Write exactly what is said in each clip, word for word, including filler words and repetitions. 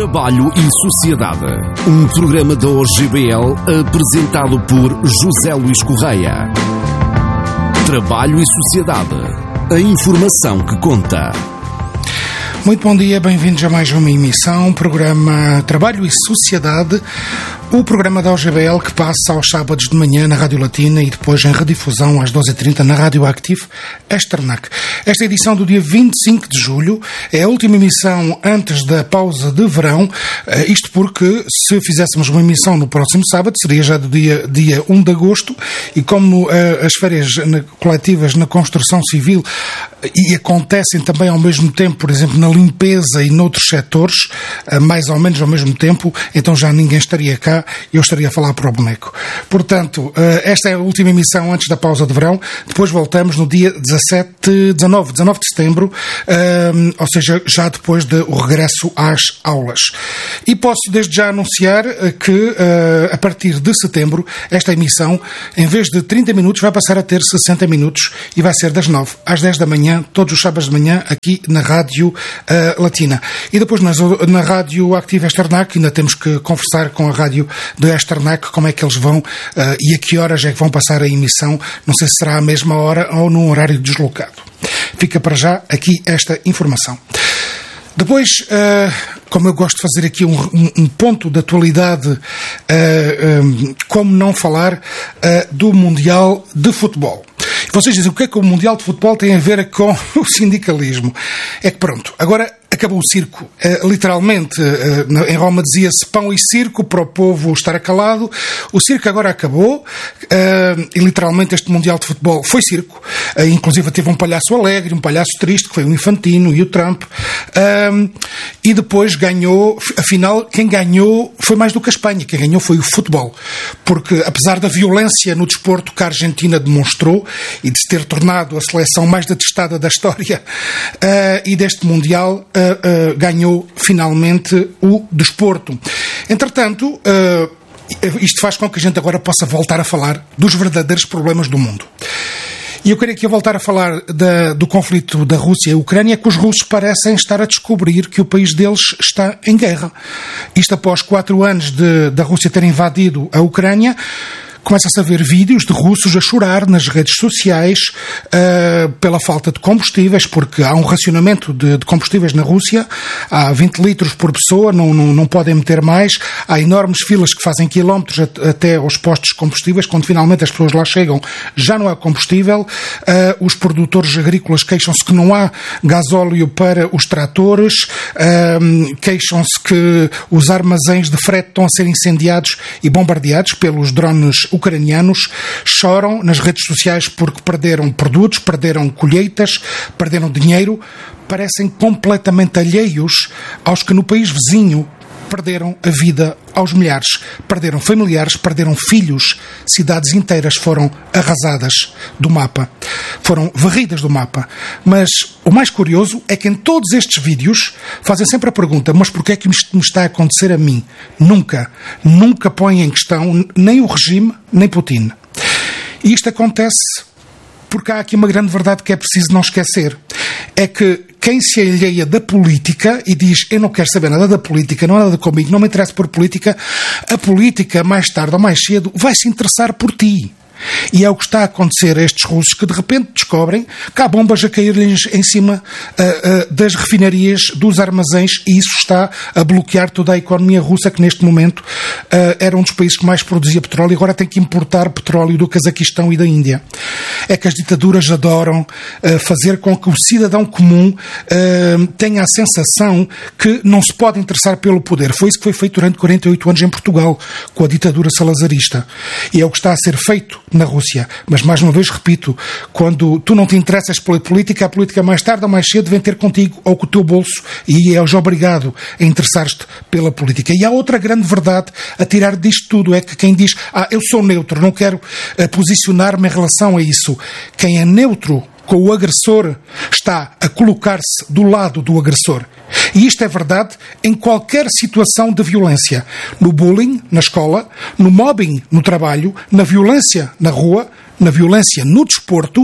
Trabalho e Sociedade. Um programa da O G B L apresentado por José Luís Correia. Trabalho e Sociedade. A informação que conta. Muito bom dia, bem-vindos a mais uma emissão, programa Trabalho e Sociedade, o programa da O G B L que passa aos sábados de manhã na Rádio Latina e depois em redifusão às doze e trinta na Rádio Active Esternac. Esta edição do dia vinte e cinco de julho é a última emissão antes da pausa de verão, isto porque se fizéssemos uma emissão no próximo sábado seria já do dia, dia um de agosto e como uh, as férias na, coletivas na construção civil e acontecem também ao mesmo tempo, por exemplo, na limpeza e noutros setores, mais ou menos ao mesmo tempo, então já ninguém estaria cá e eu estaria a falar para o boneco. Portanto, esta é a última emissão antes da pausa de verão, depois voltamos no dia dezassete, dezanove, dezanove de setembro, ou seja, já depois do regresso às aulas. E posso desde já anunciar que a partir de setembro, esta emissão, em vez de trinta minutos, vai passar a ter sessenta minutos e vai ser das nove às dez da manhã, todos os sábados de manhã, aqui na Rádio uh, Latina. E depois nas, na Rádio Active Esternac, ainda temos que conversar com a Rádio de Esternac, como é que eles vão uh, e a que horas é que vão passar a emissão. Não sei se será à mesma hora ou num horário deslocado. Fica para já aqui esta informação. Depois, uh, como eu gosto de fazer aqui um, um, um ponto de atualidade, uh, um, como não falar uh, do Mundial de Futebol. Vocês dizem, o que é que o Mundial de Futebol tem a ver com o sindicalismo? É que pronto, agora acabou o circo. Uh, literalmente, uh, em Roma dizia-se pão e circo para o povo estar acalado. O circo agora acabou uh, e literalmente este Mundial de Futebol foi circo. Uh, inclusive teve um palhaço alegre, um palhaço triste, que foi o Infantino e o Trump. Uh, e depois ganhou, afinal, quem ganhou foi mais do que a Espanha. Quem ganhou foi o futebol. Porque apesar da violência no desporto que a Argentina demonstrou e de se ter tornado a seleção mais detestada da história uh, e deste Mundial, uh, uh, ganhou finalmente o desporto. Entretanto, uh, isto faz com que a gente agora possa voltar a falar dos verdadeiros problemas do mundo. E eu queria aqui voltar a falar da, do conflito da Rússia e Ucrânia, que os russos parecem estar a descobrir que o país deles está em guerra. Isto após quatro anos de, da Rússia ter invadido a Ucrânia. Começa-se a ver vídeos de russos a chorar nas redes sociais uh, pela falta de combustíveis, porque há um racionamento de, de combustíveis na Rússia, há vinte litros por pessoa, não, não, não podem meter mais, há enormes filas que fazem quilómetros até aos postos de combustíveis, quando finalmente as pessoas lá chegam já não há combustível, uh, os produtores agrícolas queixam-se que não há gasóleo para os tratores, uh, queixam-se que os armazéns de frete estão a ser incendiados e bombardeados pelos drones ucranianos, choram nas redes sociais porque perderam produtos, perderam colheitas, perderam dinheiro, parecem completamente alheios aos que no país vizinho perderam a vida aos milhares, perderam familiares, perderam filhos, cidades inteiras foram arrasadas do mapa, foram varridas do mapa. Mas o mais curioso é que em todos estes vídeos fazem sempre a pergunta, mas porquê é que isto me está a acontecer a mim? Nunca, nunca põem em questão nem o regime, nem Putin. E isto acontece porque há aqui uma grande verdade que é preciso não esquecer. É que quem se alheia da política e diz eu não quero saber nada da política, não há nada comigo, não me interessa por política, a política mais tarde ou mais cedo vai se interessar por ti. E é o que está a acontecer a estes russos que de repente descobrem que há bombas a cair-lhes em cima uh, uh, das refinarias, dos armazéns, e isso está a bloquear toda a economia russa, que neste momento uh, era um dos países que mais produzia petróleo e agora tem que importar petróleo do Cazaquistão e da Índia. É que as ditaduras adoram uh, fazer com que o cidadão comum uh, tenha a sensação que não se pode interessar pelo poder. Foi isso que foi feito durante quarenta e oito anos em Portugal, com a ditadura salazarista. E é o que está a ser feito na Rússia. Mas, mais uma vez, repito, quando tu não te interessas pela política, a política mais tarde ou mais cedo vem ter contigo ou com o teu bolso e és obrigado a interessar-te pela política. E há outra grande verdade a tirar disto tudo, é que quem diz, ah, eu sou neutro, não quero uh, posicionar-me em relação a isso. Quem é neutro com o agressor está a colocar-se do lado do agressor. E isto é verdade em qualquer situação de violência. No bullying, na escola, no mobbing, no trabalho, na violência na rua, na violência no desporto,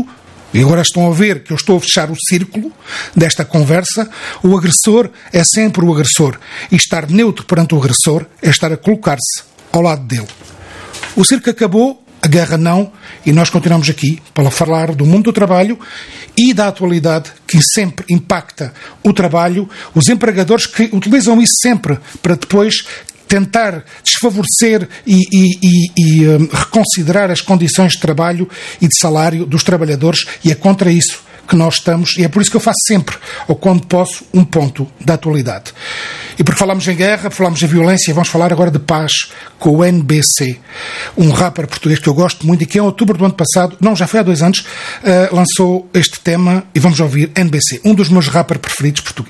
E agora estão a ver que eu estou a fechar o círculo desta conversa. O agressor é sempre o agressor. E estar neutro perante o agressor é estar a colocar-se ao lado dele. O circo acabou, a guerra não, e nós continuamos aqui para falar do mundo do trabalho e da atualidade que sempre impacta o trabalho, os empregadores que utilizam isso sempre para depois tentar desfavorecer e, e, e, e um, reconsiderar as condições de trabalho e de salário dos trabalhadores, e é contra isso que nós estamos, e é por isso que eu faço sempre, ou quando posso, um ponto da atualidade. E porque falamos em guerra, falamos em violência, vamos falar agora de paz com o N B C, um rapper português que eu gosto muito e que em outubro do ano passado, não, já foi há dois anos, uh, lançou este tema, e vamos ouvir N B C, um dos meus rappers preferidos portugueses.